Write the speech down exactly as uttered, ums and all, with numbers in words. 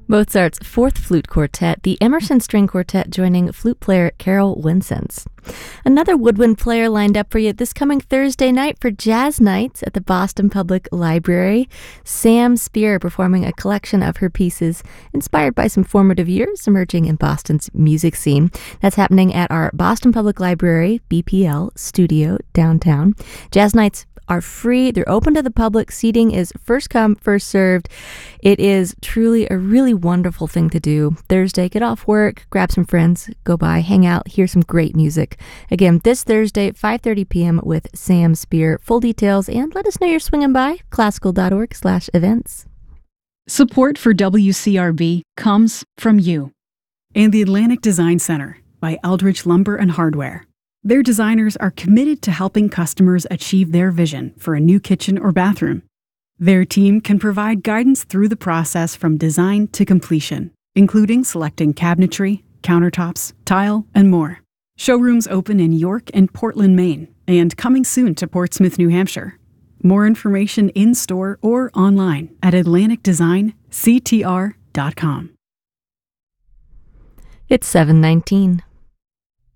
Mozart's Fourth Flute Quartet, the Emerson String Quartet joining flute player Carol Winsens. Another woodwind player lined up for you this coming Thursday night for Jazz Nights at the Boston Public Library. Sam Spear performing a collection of her pieces inspired by some formative years emerging in Boston's music scene. That's happening at our Boston Public Library B P L studio downtown. Jazz Nights are free. They're open to the public. Seating is first come, first served. It is truly a really wonderful thing to do. Thursday, get off work, grab some friends, go by, hang out, hear some great music. Again, this Thursday at five thirty p.m. with Sam Spear. Full details and let us know you're swinging by. classical.org slash events. Support for W C R B comes from you and the Atlantic Design Center by Eldridge Lumber and Hardware. Their designers are committed to helping customers achieve their vision for a new kitchen or bathroom. Their team can provide guidance through the process from design to completion, including selecting cabinetry, countertops, tile, and more. Showrooms open in York and Portland, Maine, and coming soon to Portsmouth, New Hampshire. More information in-store or online at atlantic design c t r dot com. It's seven nineteen.